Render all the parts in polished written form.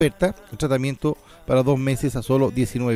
oferta, el tratamiento para 2 meses a solo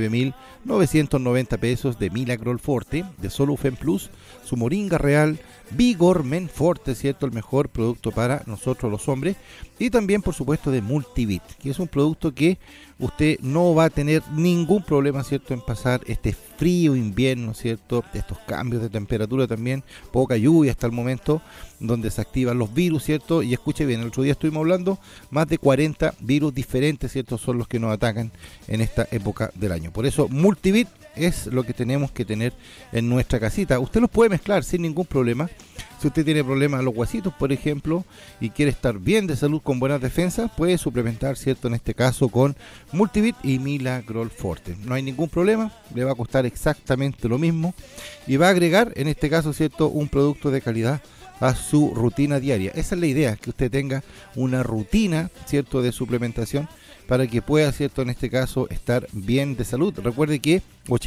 19.990 pesos de Milagrol Forte, de Solufen Plus, su Moringa Real, Vigor Men Forte, ¿cierto? El mejor producto para nosotros los hombres. Y también, por supuesto, de Multivit, que es un producto que usted no va a tener ningún problema, ¿cierto?, en pasar este frío invierno, ¿cierto?, estos cambios de temperatura también, poca lluvia hasta el momento, donde se activan los virus, ¿cierto? Y escuche bien, el otro día estuvimos hablando, más de 40 virus diferentes, ¿cierto?, son los que nos atacan en esta época del año. Por eso, Multivit es lo que tenemos que tener en nuestra casita. Usted los puede mezclar sin ningún problema. Si usted tiene problemas a los huesitos, por ejemplo, y quiere estar bien de salud con buenas defensas, puede suplementar, ¿cierto?, en este caso con Multivit y Milagrol Forte. No hay ningún problema, le va a costar exactamente lo mismo y va a agregar, en este caso, ¿cierto?, un producto de calidad a su rutina diaria. Esa es la idea, que usted tenga una rutina, ¿cierto?, de suplementación para que pueda, ¿cierto?, en este caso estar bien de salud. Recuerde que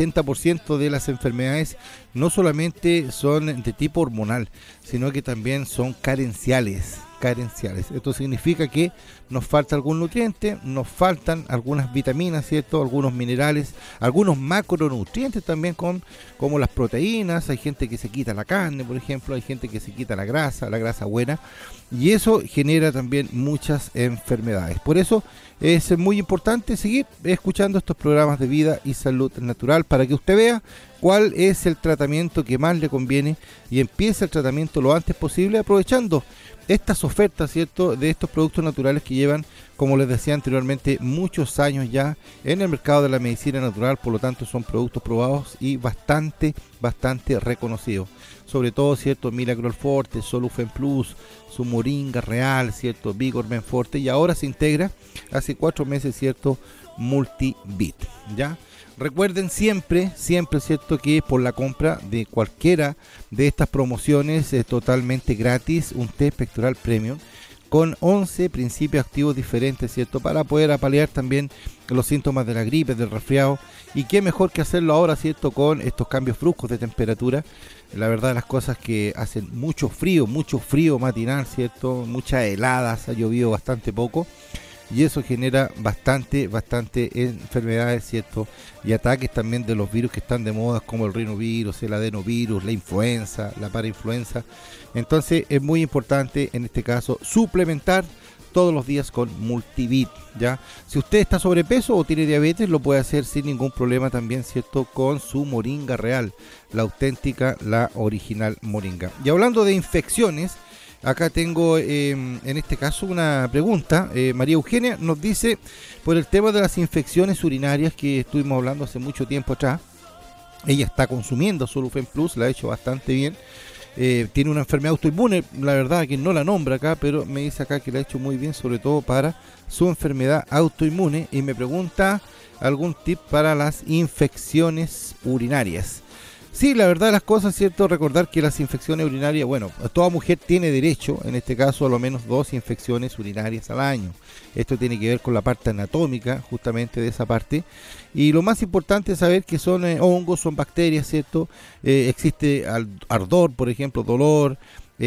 80% de las enfermedades no solamente son de tipo hormonal, sino que también son carenciales. Esto significa que nos falta algún nutriente, nos faltan algunas vitaminas, ¿cierto?, algunos minerales, algunos macronutrientes también, como las proteínas. Hay gente que se quita la carne, por ejemplo, hay gente que se quita la grasa buena, y eso genera también muchas enfermedades. Por eso es muy importante seguir escuchando estos programas de vida y salud natural para que usted vea cuál es el tratamiento que más le conviene y empiece el tratamiento lo antes posible, aprovechando estas ofertas, ¿cierto?, de estos productos naturales que llevan, como les decía anteriormente, muchos años ya en el mercado de la medicina natural. Por lo tanto, son productos probados y bastante reconocidos. Sobre todo, ¿cierto?, Milagrol Forte, Solufen Plus, su Moringa Real, ¿cierto?, Vigor Men Forte, y ahora se integra hace 4 meses, ¿cierto?, Multivit, ¿ya? Recuerden siempre, ¿cierto?, que por la compra de cualquiera de estas promociones es totalmente gratis un test pectoral premium con 11 principios activos diferentes, ¿cierto?, para poder apalear también los síntomas de la gripe, del resfriado. Y qué mejor que hacerlo ahora, ¿cierto?, con estos cambios bruscos de temperatura. La verdad, las cosas que hacen mucho frío matinal, ¿cierto?, muchas heladas, ha llovido bastante poco, y eso genera bastante enfermedades, ¿cierto?, y ataques también de los virus que están de moda, como el rinovirus, el adenovirus, la influenza, la parainfluenza. Entonces es muy importante en este caso suplementar todos los días con Multivit, ¿ya? Si usted está sobrepeso o tiene diabetes, lo puede hacer sin ningún problema también, ¿cierto?, con su Moringa Real, la auténtica, la original Moringa. Y hablando de infecciones, acá tengo en este caso una pregunta. María Eugenia nos dice, por el tema de las infecciones urinarias que estuvimos hablando hace mucho tiempo atrás, ella está consumiendo Solufen Plus, la ha hecho bastante bien. Tiene una enfermedad autoinmune, la verdad que no la nombra acá, pero me dice acá que la ha hecho muy bien, sobre todo para su enfermedad autoinmune, y me pregunta algún tip para las infecciones urinarias. Sí, la verdad de las cosas, ¿cierto? Recordar que las infecciones urinarias, bueno, toda mujer tiene derecho, en este caso, a lo menos 2 infecciones urinarias al año. Esto tiene que ver con la parte anatómica, justamente de esa parte. Y lo más importante es saber que son hongos, son bacterias, ¿cierto? Existe ardor, por ejemplo, dolor,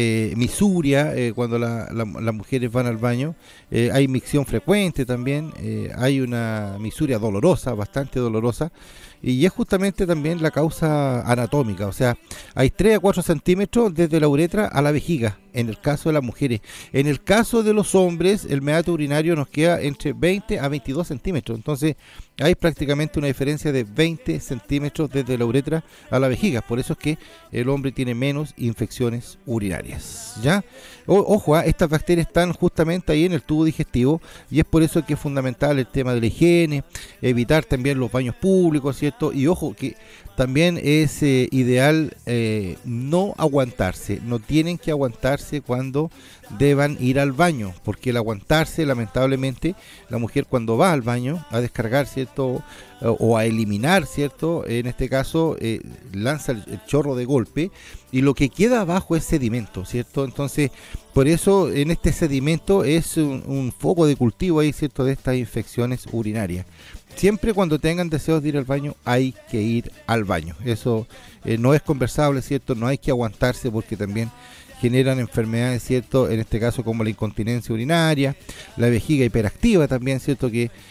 misuria, cuando las mujeres van al baño. Hay micción frecuente también, hay una misuria dolorosa, bastante dolorosa. Y es justamente también la causa anatómica, o sea, hay 3 a 4 centímetros desde la uretra a la vejiga, en el caso de las mujeres. En el caso de los hombres, el meato urinario nos queda entre 20 a 22 centímetros, entonces hay prácticamente una diferencia de 20 centímetros desde la uretra a la vejiga. Por eso es que el hombre tiene menos infecciones urinarias, ¿ya? Ojo, estas bacterias están justamente ahí en el tubo digestivo, y es por eso que es fundamental el tema de la higiene, evitar también los baños públicos, ¿cierto? Y ojo que también es ideal no aguantarse, no tienen que aguantarse cuando deban ir al baño, porque el aguantarse, lamentablemente, la mujer cuando va al baño a descargar, ¿cierto?, o a eliminar, ¿cierto?, en este caso lanza el chorro de golpe, y lo que queda abajo es sedimento, ¿cierto? Entonces, por eso en este sedimento es un foco de cultivo ahí, ¿cierto?, de estas infecciones urinarias. Siempre cuando tengan deseos de ir al baño, hay que ir al baño. Eso no es conversable, ¿cierto? No hay que aguantarse, porque también generan enfermedades, ¿cierto? En este caso como la incontinencia urinaria, la vejiga hiperactiva también, ¿cierto? Que